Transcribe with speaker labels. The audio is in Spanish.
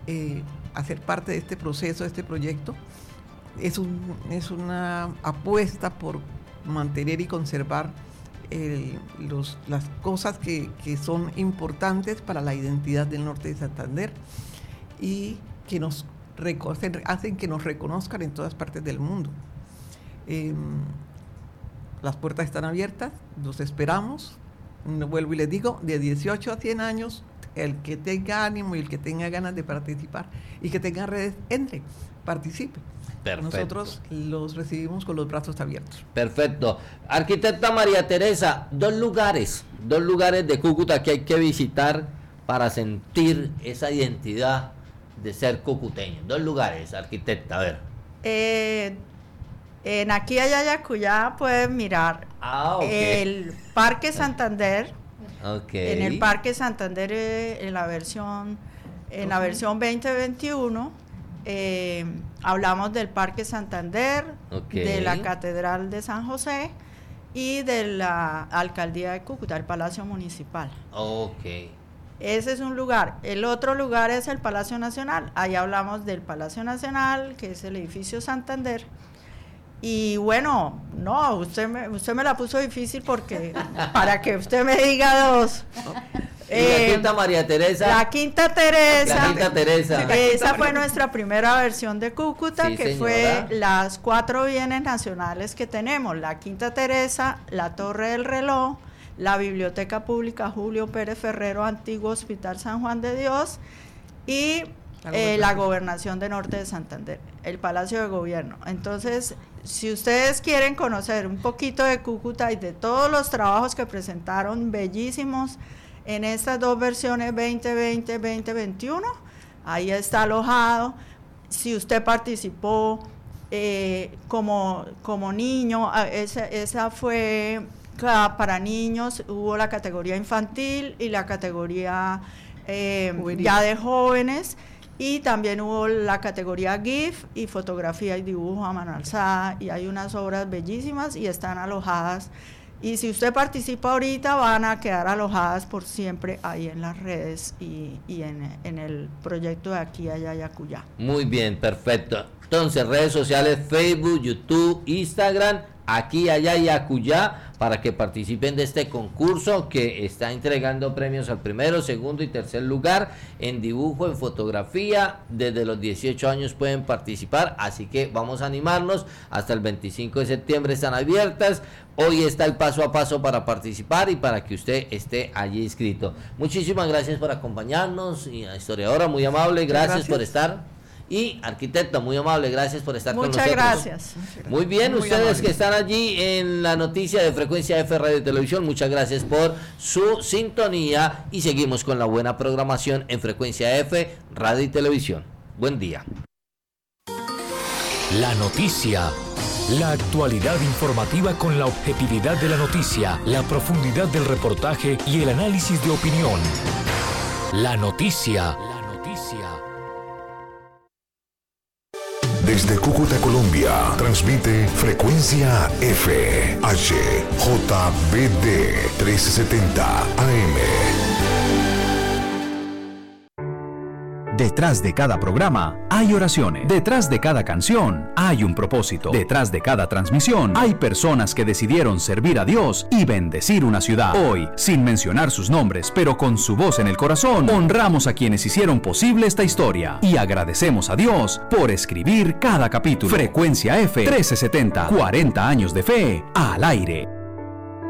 Speaker 1: hacer parte de este proceso, de este proyecto. Es una apuesta por mantener y conservar las cosas que son importantes para la identidad del norte de Santander y que hacen que nos reconozcan en todas partes del mundo. Las puertas están abiertas, los esperamos. Vuelvo y les digo, de 18 a 100 años, el que tenga ánimo y el que tenga ganas de participar y que tenga redes, entre, participe.
Speaker 2: Perfecto.
Speaker 1: Nosotros los recibimos con los brazos abiertos.
Speaker 2: Perfecto. Arquitecta María Teresa, dos lugares de Cúcuta que hay que visitar para sentir esa identidad de ser cucuteño. Dos lugares, arquitecta, a ver.
Speaker 3: En aquí allá Yacuyá pueden mirar el Parque Santander.
Speaker 2: Okay.
Speaker 3: En el Parque Santander, en la versión 2021, hablamos del Parque Santander, de la Catedral de San José y de la Alcaldía de Cúcuta, el Palacio Municipal. Ese es un lugar. El otro lugar es el Palacio Nacional. Ahí hablamos del Palacio Nacional, que es el edificio Santander. Y bueno, no, usted me la puso difícil porque para que usted me diga dos.
Speaker 2: La Quinta María Teresa.
Speaker 3: La Quinta Teresa.
Speaker 2: La Quinta Teresa.
Speaker 3: Esa fue nuestra primera versión de Cúcuta,
Speaker 2: sí,
Speaker 3: que
Speaker 2: señora.
Speaker 3: fue las 4 bienes nacionales que tenemos: la Quinta Teresa, la Torre del Reloj, la Biblioteca Pública Julio Pérez Ferrero, antiguo Hospital San Juan de Dios, y la Gobernación de Norte de Santander, el Palacio de Gobierno. Entonces, si ustedes quieren conocer un poquito de Cúcuta y de todos los trabajos que presentaron bellísimos en estas dos versiones 2020, 2021, ahí está alojado. Si usted participó como niño, esa fue para niños, hubo la categoría infantil y la categoría ya de jóvenes, y también hubo la categoría GIF y fotografía y dibujo a mano alzada, y hay unas obras bellísimas y están alojadas. Y si usted participa ahorita, van a quedar alojadas por siempre ahí en las redes y en el proyecto de Aquí, Allá, Yacuyá.
Speaker 2: Muy bien, perfecto. Entonces, redes sociales, Facebook, YouTube, Instagram, Aquí, Allá, Yacuyá, para que participen de este concurso que está entregando premios al primero, segundo y tercer lugar en dibujo, en fotografía. Desde los 18 años pueden participar, así que vamos a animarnos. Hasta el 25 de septiembre están abiertas. Hoy está el paso a paso para participar y para que usted esté allí inscrito. Muchísimas gracias por acompañarnos, y a historiadora, muy amable, gracias por estar. Y arquitecto, muy amable, gracias por estar con nosotros.
Speaker 3: Muchas gracias.
Speaker 2: Muy bien, muy ustedes amable, que están allí en la noticia de Frecuencia F Radio y Televisión, muchas gracias por su sintonía y seguimos con la buena programación en Frecuencia F Radio y Televisión. Buen día.
Speaker 4: La noticia. La actualidad informativa con la objetividad de la noticia, la profundidad del reportaje y el análisis de opinión. La noticia.
Speaker 5: Desde Cúcuta, Colombia, transmite Frecuencia F, HJBD 1370 AM.
Speaker 6: Detrás de cada programa hay oraciones. Detrás de cada canción hay un propósito. Detrás de cada transmisión hay personas que decidieron servir a Dios y bendecir una ciudad. Hoy, sin mencionar sus nombres, pero con su voz en el corazón, honramos a quienes hicieron posible esta historia y agradecemos a Dios por escribir cada capítulo. Frecuencia F 1370, 40 años de fe al aire.